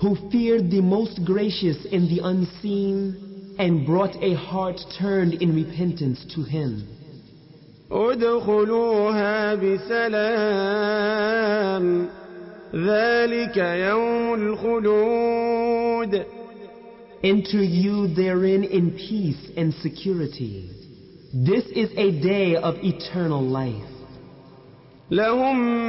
who feared the most gracious in the unseen and brought a heart turned in repentance to him. ادخلوها بسلام ذلك يوم الخلود. Enter you therein in peace and security. This is a day of eternal life. لهم